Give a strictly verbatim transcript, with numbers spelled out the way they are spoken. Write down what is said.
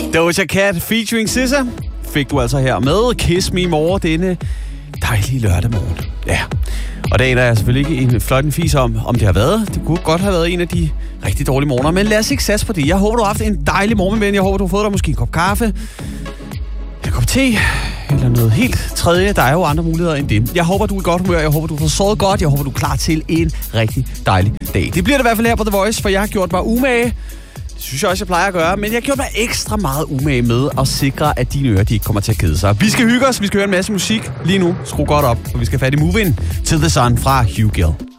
Doja Cat featuring S Z A fik du altså her med Kiss Me More denne dejlige lørdag morgen. Ja, og dagen er selvfølgelig ikke en flot en fis om, om det har været. Det kunne godt have været en af de rigtig dårlige morgener, men lad os ikke satse på det. Jeg håber, du har haft en dejlig morgen, men jeg håber, du har fået dig måske en kop kaffe, en kop te, eller noget helt tredje. Der er jo andre muligheder end det. Jeg håber, du er i godt humør. Jeg håber, du får sovet godt. Jeg håber, du er klar til en rigtig dejlig dag. Det bliver det i hvert fald her på The Voice, for jeg har gjort mig umage. Det synes jeg også, jeg plejer at gøre, men jeg har gjort mig ekstra meget umage med at sikre, at dine ører de ikke kommer til at kede sig. Vi skal hygge os, vi skal høre en masse musik lige nu. Skru godt op, for vi skal fat i Move In to the Sun fra Hugh Gill.